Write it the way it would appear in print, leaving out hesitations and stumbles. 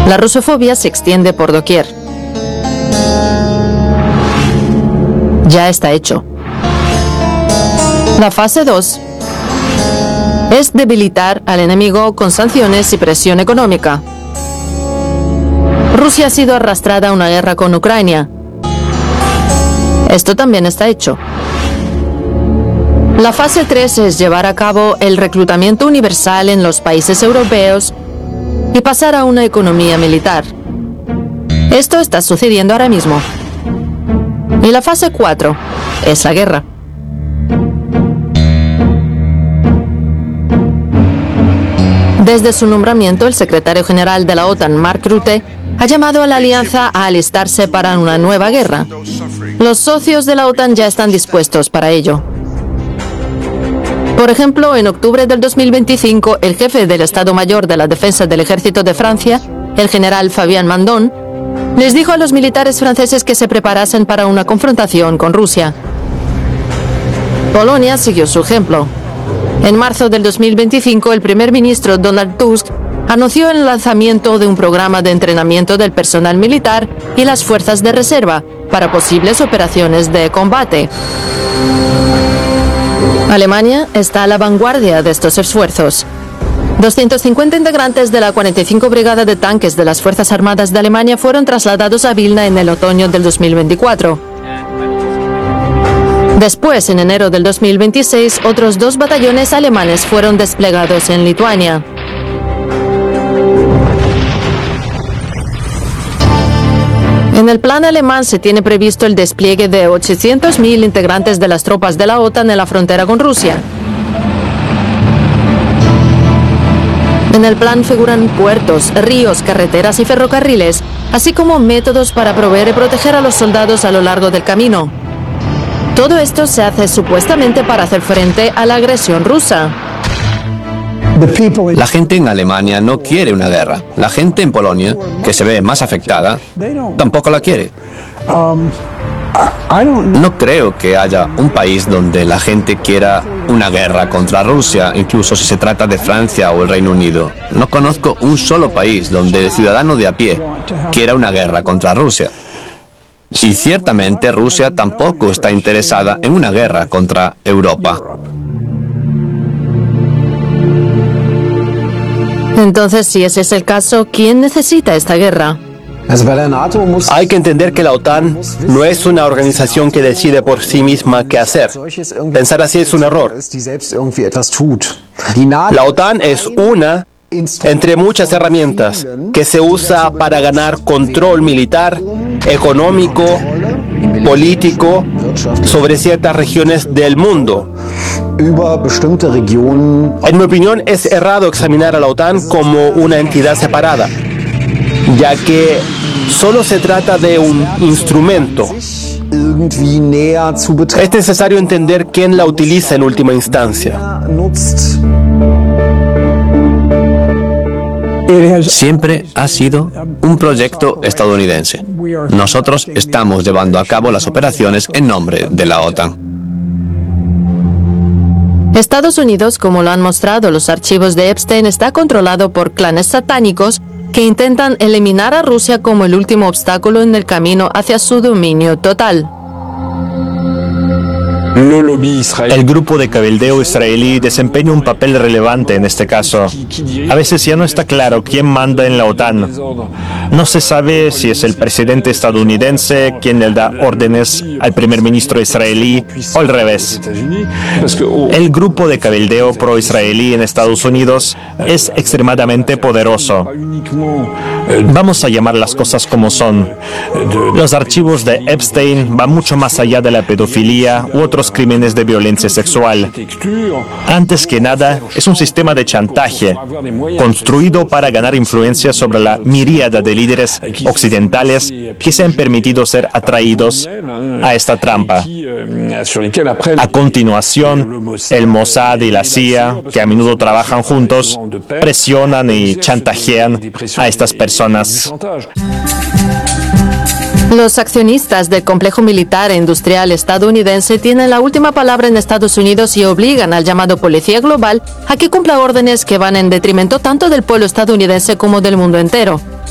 La rusofobia se extiende por doquier. Ya está hecho. La fase 2 es debilitar al enemigo con sanciones y presión económica. Rusia ha sido arrastrada a una guerra con Ucrania. Esto también está hecho. La fase 3 es llevar a cabo el reclutamiento universal en los países europeos y pasar a una economía militar. Esto está sucediendo ahora mismo. Y la fase 4 es la guerra. Desde su nombramiento, el secretario general de la OTAN, Mark Rutte, ha llamado a la alianza a alistarse para una nueva guerra. Los socios de la OTAN ya están dispuestos para ello. Por ejemplo, en octubre del 2025, el jefe del Estado Mayor de la Defensa del Ejército de Francia, el general Fabien Mandon, les dijo a los militares franceses que se preparasen para una confrontación con Rusia. Polonia siguió su ejemplo. En marzo del 2025, el primer ministro Donald Tusk anunció el lanzamiento de un programa de entrenamiento del personal militar y las fuerzas de reserva para posibles operaciones de combate. Alemania está a la vanguardia de estos esfuerzos. 250 integrantes de la 45 Brigada de Tanques de las Fuerzas Armadas de Alemania fueron trasladados a Vilna en el otoño del 2024. Después, en enero del 2026, otros 2 batallones alemanes fueron desplegados en Lituania. En el plan alemán se tiene previsto el despliegue de 800.000 integrantes de las tropas de la OTAN en la frontera con Rusia. En el plan figuran puertos, ríos, carreteras y ferrocarriles, así como métodos para proveer y proteger a los soldados a lo largo del camino. Todo esto se hace supuestamente para hacer frente a la agresión rusa. La gente en Alemania no quiere una guerra. La gente en Polonia, que se ve más afectada, tampoco la quiere. No creo que haya un país donde la gente quiera una guerra contra Rusia, incluso si se trata de Francia o el Reino Unido. No conozco un solo país donde el ciudadano de a pie quiera una guerra contra Rusia. Y ciertamente Rusia tampoco está interesada en una guerra contra Europa. Entonces, si ese es el caso, ¿quién necesita esta guerra? Hay que entender que la OTAN no es una organización que decide por sí misma qué hacer. Pensar así es un error. La OTAN es una entre muchas herramientas que se usa para ganar control militar, económico, político sobre ciertas regiones del mundo. En mi opinión, es errado examinar a la OTAN como una entidad separada, ya que solo se trata de un instrumento. Es necesario entender quién la utiliza en última instancia. Siempre ha sido un proyecto estadounidense. Nosotros estamos llevando a cabo las operaciones en nombre de la OTAN. Estados Unidos, como lo han mostrado los archivos de Epstein, está controlado por clanes satánicos que intentan eliminar a Rusia como el último obstáculo en el camino hacia su dominio total. El grupo de cabildeo israelí desempeña un papel relevante en este caso. A veces ya no está claro quién manda en la OTAN. No se sabe si es el presidente estadounidense quien le da órdenes al primer ministro israelí o al revés. El grupo de cabildeo pro-israelí en Estados Unidos es extremadamente poderoso. Vamos a llamar las cosas como son. Los archivos de Epstein van mucho más allá de la pedofilia u otros crímenes de violencia sexual. Antes que nada, es un sistema de chantaje construido para ganar influencia sobre la miríada de líderes occidentales que se han permitido ser atraídos a esta trampa. A continuación, el Mossad y la CIA, que a menudo trabajan juntos, presionan y chantajean a estas personas. Los accionistas del complejo militar e industrial estadounidense tienen la última palabra en Estados Unidos y obligan al llamado Policía Global a que cumpla órdenes que van en detrimento tanto del pueblo estadounidense como del mundo entero.